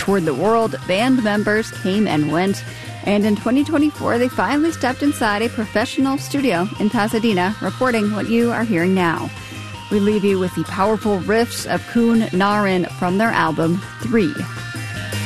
toured the world, band members came and went, and in 2024 they finally stepped inside a professional studio in Pasadena, recording what you are hearing now. We leave you with the powerful riffs of Kun Narin from their album 3.